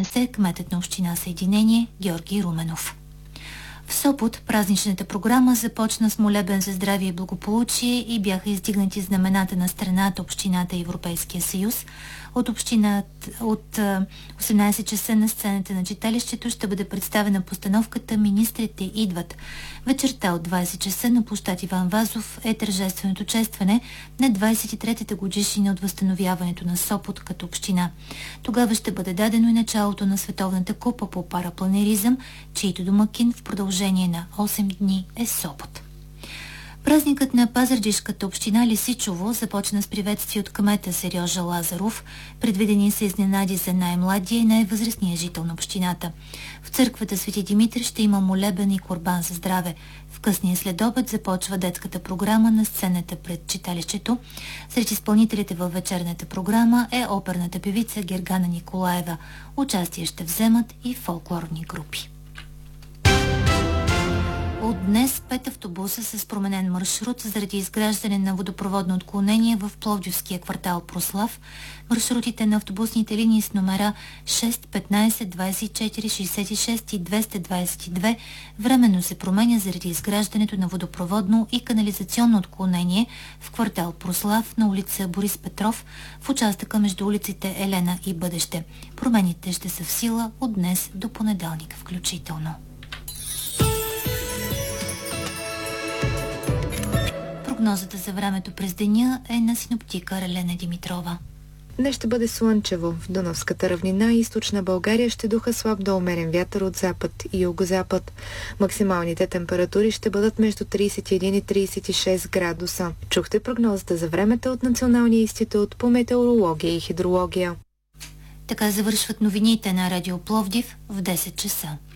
Белене, кметът на община Съединение Георги Руменов. В Сопот празничната програма започна с молебен за здраве и благополучие и бяха издигнати знамената на страната, общината и Европейския съюз. От 18 часа на сцената на читалището ще бъде представена постановката «Министрите идват». Вечерта от 20 часа на площад Иван Вазов е тържественото честване на 23-та годишнина от възстановяването на Сопот като община. Тогава ще бъде дадено и началото на Световната купа по парапланеризъм, чието домакин в продължение на 8 дни е Сопот. Празникът на пазарджишката община Лисичово започна с приветствие от кмета Сережа Лазаров. Предвидени са изненади за най-младия и най-възрастния жител на общината. В църквата Свети Димитър ще има молебен и курбан за здраве. В късния следобед започва детската програма на сцената пред читалището. Сред изпълнителите във вечерната програма е оперната певица Гергана Николаева. Участие ще вземат и фолклорни групи. От днес 5 автобуса с променен маршрут заради изграждане на водопроводно отклонение в Пловдивския квартал Прослав. Маршрутите на автобусните линии с номера 6, 15, 24, 66 и 222 временно се променя заради изграждането на водопроводно и канализационно отклонение в квартал Прослав на улица Борис Петров в участъка между улиците Елена и Бъдеще. Промените ще са в сила от днес до понеделник включително. Прогнозата за времето през деня е на синоптика Елена Димитрова. Днес ще бъде слънчево. В Дунавската равнина и източна България ще духа слаб до умерен вятър от запад и югозапад. Максималните температури ще бъдат между 31 и 36 градуса. Чухте прогнозата за времето от Националния институт по метеорология и хидрология. Така завършват новините на Радио Пловдив в 10 часа.